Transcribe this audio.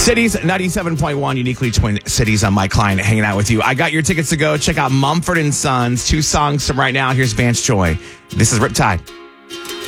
Cities 97.1, uniquely Twin Cities on my client hanging out with you. I got your tickets to go check out Mumford & Sons. 2 songs from right now. Here's Vance Joy. This is Riptide.